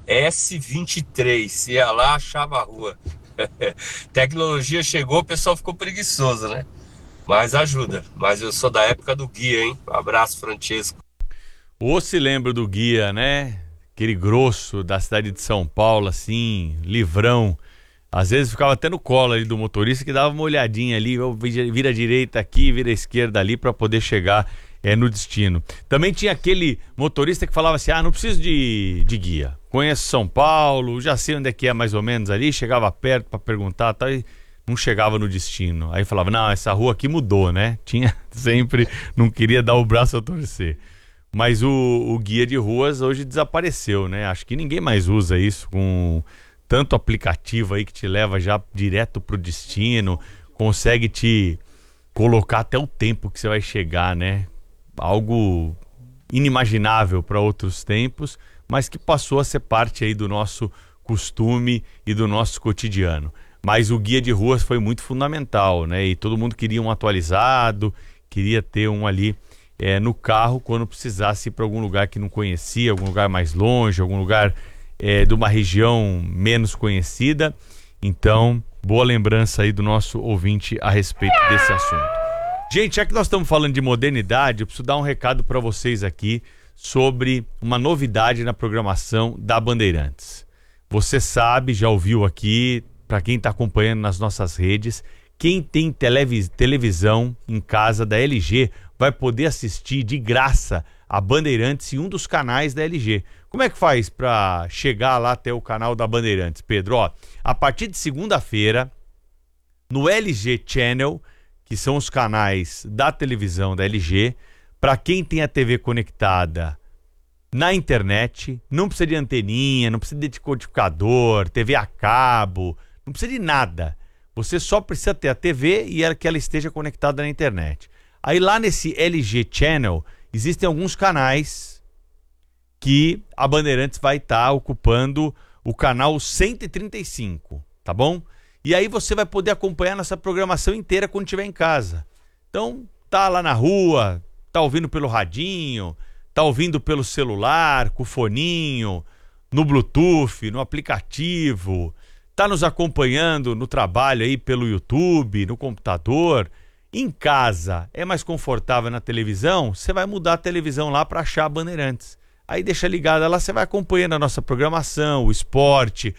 S23, ia lá, achava a rua. Tecnologia chegou, o pessoal ficou preguiçoso, né? Mas ajuda. Mas eu sou da época do guia, hein? Um abraço, Francesco. Ou se lembra do guia, né? Aquele grosso da cidade de São Paulo, assim, livrão. Às vezes ficava até no colo ali do motorista que dava uma olhadinha ali, vira a direita aqui, vira a esquerda ali para poder chegar no destino. Também tinha aquele motorista que falava assim, não preciso de guia. Conheço São Paulo, já sei onde é que é mais ou menos ali, chegava perto para perguntar tal, e não chegava no destino. Aí falava, não, essa rua aqui mudou, né? Tinha sempre, não queria dar o braço a torcer. Mas o guia de ruas hoje desapareceu, né? Acho que ninguém mais usa isso com tanto aplicativo aí que te leva já direto pro destino, consegue te colocar até o tempo que você vai chegar, né? Algo inimaginável para outros tempos, mas que passou a ser parte aí do nosso costume e do nosso cotidiano. Mas o guia de ruas foi muito fundamental, né? E todo mundo queria um atualizado, queria ter um ali no carro quando precisasse ir para algum lugar que não conhecia, algum lugar mais longe, algum lugar de uma região menos conhecida. Então, boa lembrança aí do nosso ouvinte a respeito desse assunto. Gente, já que nós estamos falando de modernidade, eu preciso dar um recado para vocês aqui sobre uma novidade na programação da Bandeirantes. Você sabe, já ouviu aqui, para quem está acompanhando nas nossas redes, quem tem televisão em casa da LG vai poder assistir de graça a Bandeirantes em um dos canais da LG. Como é que faz para chegar lá até o canal da Bandeirantes, Pedro? A partir de segunda-feira, no LG Channel, que são os canais da televisão da LG, para quem tem a TV conectada na internet, não precisa de anteninha, não precisa de decodificador, TV a cabo, não precisa de nada. Você só precisa ter a TV e que ela esteja conectada na internet. Aí lá nesse LG Channel, existem alguns canais que a Bandeirantes vai estar ocupando o canal 135, tá bom? E aí você vai poder acompanhar nossa programação inteira quando estiver em casa. Então, tá lá na rua, tá ouvindo pelo radinho, tá ouvindo pelo celular, com o foninho, no Bluetooth, no aplicativo, tá nos acompanhando no trabalho aí pelo YouTube, no computador. Em casa é mais confortável na televisão, você vai mudar a televisão lá para achar a Bandeirantes. Aí deixa ligada lá, você vai acompanhando a nossa programação, o esporte,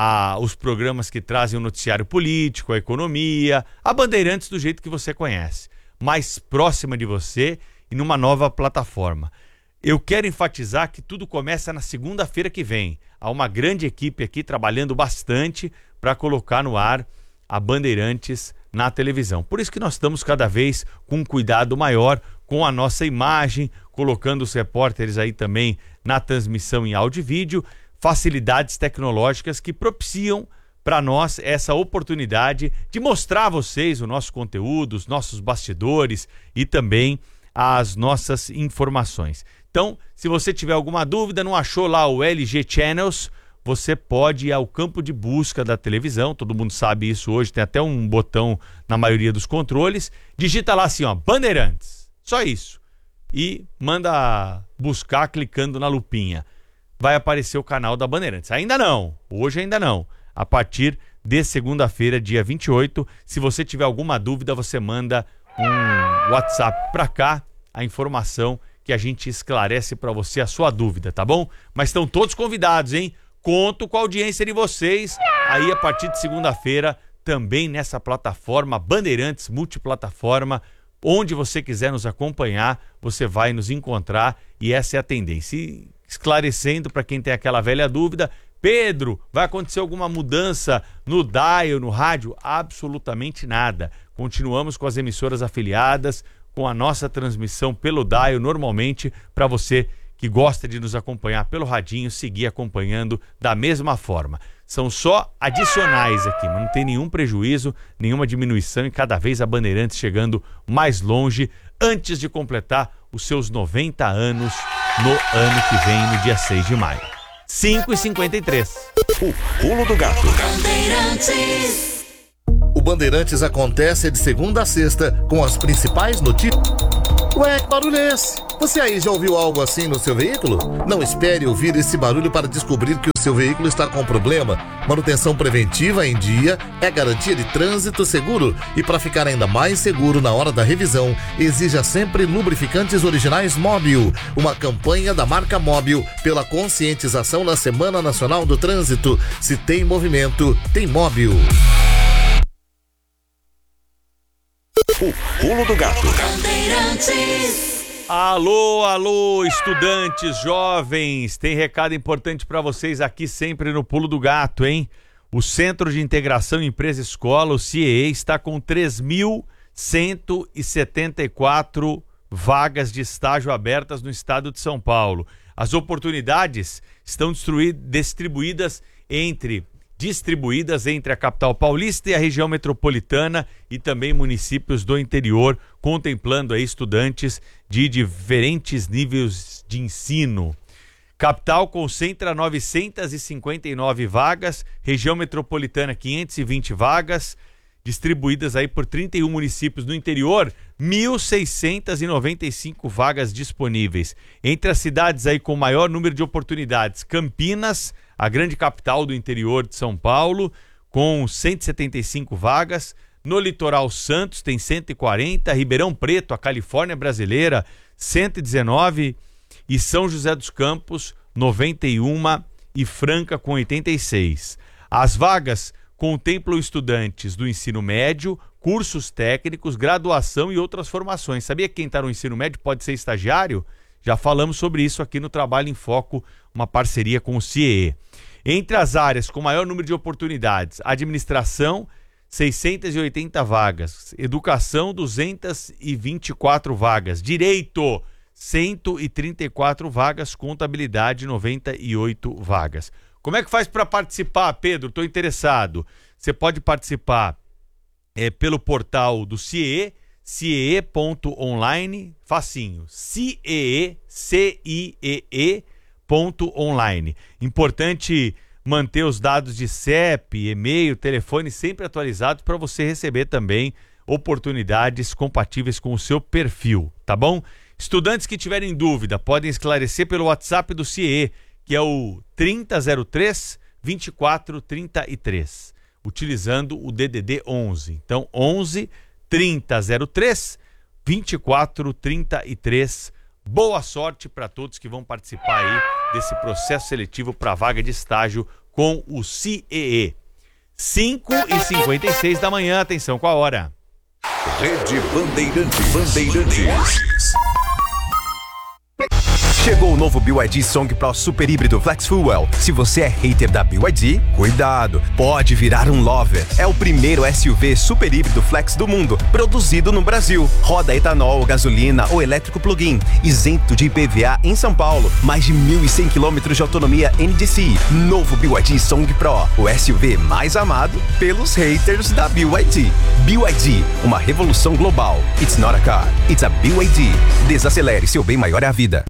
os programas que trazem o noticiário político, a economia, a Bandeirantes do jeito que você conhece, mais próxima de você e numa nova plataforma. Eu quero enfatizar que tudo começa na segunda-feira que vem. Há uma grande equipe aqui trabalhando bastante para colocar no ar a Bandeirantes na televisão. Por isso que nós estamos cada vez com um cuidado maior com a nossa imagem, colocando os repórteres aí também na transmissão em áudio e vídeo, facilidades tecnológicas que propiciam para nós essa oportunidade de mostrar a vocês o nosso conteúdo, os nossos bastidores e também as nossas informações. Então, se você tiver alguma dúvida, não achou lá o LG Channels, você pode ir ao campo de busca da televisão, todo mundo sabe isso hoje, tem até um botão na maioria dos controles, digita lá assim, Bandeirantes, só isso, e manda buscar clicando na lupinha. Vai aparecer o canal da Bandeirantes. Ainda não, hoje ainda não. A partir de segunda-feira, dia 28, se você tiver alguma dúvida, você manda um WhatsApp para cá, a informação que a gente esclarece para você a sua dúvida, tá bom? Mas estão todos convidados, hein? Conto com a audiência de vocês aí a partir de segunda-feira, também nessa plataforma Bandeirantes Multiplataforma, onde você quiser nos acompanhar, você vai nos encontrar e essa é a tendência. E esclarecendo para quem tem aquela velha dúvida, Pedro, vai acontecer alguma mudança no dial, no rádio? Absolutamente nada. Continuamos com as emissoras afiliadas, com a nossa transmissão pelo dial normalmente, para você que gosta de nos acompanhar pelo radinho, seguir acompanhando da mesma forma. São só adicionais aqui, mas não tem nenhum prejuízo, nenhuma diminuição e cada vez a Bandeirantes chegando mais longe antes de completar os seus 90 anos no ano que vem, no dia 6 de maio. 5h53. O Pulo do Gato. O Bandeirantes acontece de segunda a sexta com as principais notícias. Ué, que barulho é esse? Você aí já ouviu algo assim no seu veículo? Não espere ouvir esse barulho para descobrir que o seu veículo está com problema. Manutenção preventiva em dia é garantia de trânsito seguro. E para ficar ainda mais seguro na hora da revisão, exija sempre lubrificantes originais Móbil. Uma campanha da marca Móbil pela conscientização na Semana Nacional do Trânsito. Se tem movimento, tem Móbil. O Pulo do Gato. Alô, estudantes, jovens, tem recado importante para vocês aqui sempre no Pulo do Gato, hein? O Centro de Integração Empresa-Escola, o CIEE, está com 3.174 vagas de estágio abertas no estado de São Paulo. As oportunidades estão distribuídas entre a capital paulista e a região metropolitana e também municípios do interior, contemplando aí estudantes de diferentes níveis de ensino. Capital concentra 959 vagas, região metropolitana 520 vagas, distribuídas aí por 31 municípios no interior, 1.695 vagas disponíveis. Entre as cidades aí com maior número de oportunidades, Campinas, a grande capital do interior de São Paulo, com 175 vagas. No litoral Santos tem 140, Ribeirão Preto, a Califórnia brasileira, 119 e São José dos Campos, 91 e Franca com 86. As vagas contemplam estudantes do ensino médio, cursos técnicos, graduação e outras formações. Sabia que quem está no ensino médio pode ser estagiário? Já falamos sobre isso aqui no Trabalho em Foco, uma parceria com o CIEE. Entre as áreas com maior número de oportunidades, administração, 680 vagas, educação, 224 vagas, direito, 134 vagas, contabilidade, 98 vagas. Como é que faz para participar, Pedro? Estou interessado. Você pode participar pelo portal do CIEE, ciee.online, facinho, ciee.online. Importante manter os dados de CEP, e-mail, telefone sempre atualizados para você receber também oportunidades compatíveis com o seu perfil, tá bom? Estudantes que tiverem dúvida podem esclarecer pelo WhatsApp do CIEE, que é o 3003-2433, utilizando o DDD 11. Então, 11 3003 2433. Boa sorte para todos que vão participar aí desse processo seletivo para vaga de estágio com o CIEE. 5h56 da manhã, atenção com a hora. Rede Bandeirantes. Chegou o novo BYD Song Pro Super Híbrido Flex Fuel. Se você é hater da BYD, cuidado, pode virar um lover. É o primeiro SUV super híbrido flex do mundo, produzido no Brasil. Roda etanol, gasolina ou elétrico plug-in, isento de IPVA em São Paulo. Mais de 1.100 km de autonomia NDC. Novo BYD Song Pro, o SUV mais amado pelos haters da BYD. BYD, uma revolução global. It's not a car, it's a BYD. Desacelere, seu bem maior é a vida.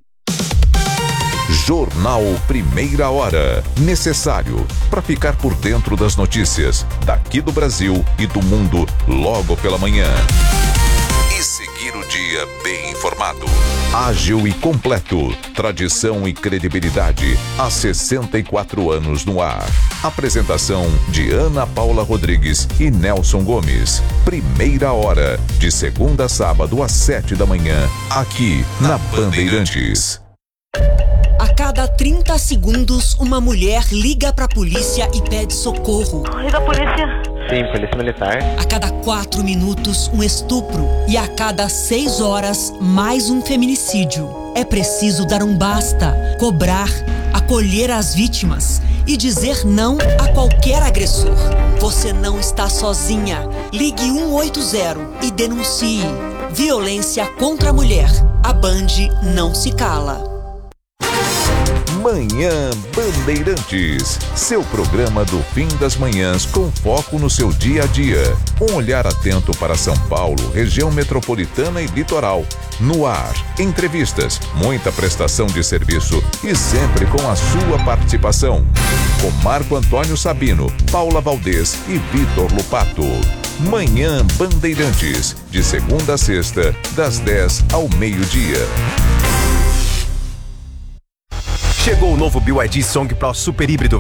Jornal Primeira Hora. Necessário para ficar por dentro das notícias daqui do Brasil e do mundo logo pela manhã. E seguir o dia bem informado. Ágil e completo. Tradição e credibilidade. Há 64 anos no ar. Apresentação de Ana Paula Rodrigues e Nelson Gomes. Primeira Hora. De segunda a sábado às 7 da manhã. Aqui na Bandeirantes. A cada 30 segundos, uma mulher liga pra polícia e pede socorro. Liga a polícia. Sim, polícia militar. A cada 4 minutos, um estupro. E a cada 6 horas, mais um feminicídio. É preciso dar um basta, cobrar, acolher as vítimas e dizer não a qualquer agressor. Você não está sozinha. Ligue 180 e denuncie. Violência contra a mulher. A Band não se cala. Manhã Bandeirantes, seu programa do fim das manhãs com foco no seu dia a dia. Um olhar atento para São Paulo, região metropolitana e litoral. No ar, entrevistas, muita prestação de serviço e sempre com a sua participação. Com Marco Antônio Sabino, Paula Valdez e Vitor Lupato. Manhã Bandeirantes, de segunda a sexta, das 10 ao meio-dia. Chegou o novo BYD Song Pro Super Híbrido